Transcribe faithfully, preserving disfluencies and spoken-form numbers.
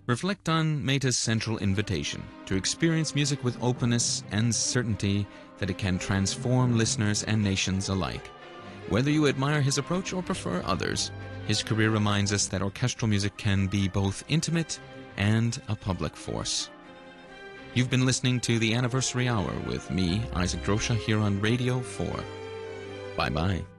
Reflect on Mehta's central invitation to experience music with openness and certainty that it can transform listeners and nations alike. Whether you admire his approach or prefer others, his career reminds us that orchestral music can be both intimate and a public force. You've been listening to the Anniversary Hour with me, Isaac Drosha, here on Radio four. Bye-bye.